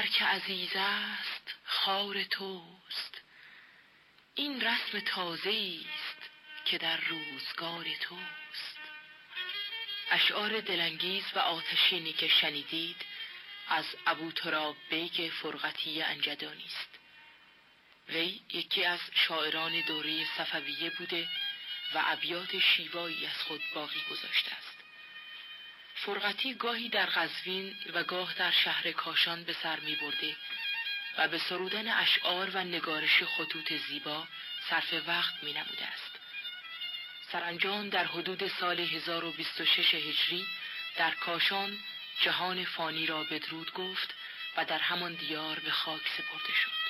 هر که عزیز است خار توست، این رسم تازه‌ای است که در روزگار توست. اشعار دلانگیز و آتشینی که شنیدید از ابوتراب بیگ فرقتی انجدانی است. وی یکی از شاعران دوره صفویه بوده و ابیات شیوایی از خود باقی گذاشته است. فرقتی گاهی در قزوین و گاه در شهر کاشان به سر می برده و به سرودن اشعار و نگارش خطوط زیبا صرف وقت می نموده است. سرانجام در حدود سال 1026 هجری در کاشان جهان فانی را بدرود گفت و در همان دیار به خاک سپرده شد.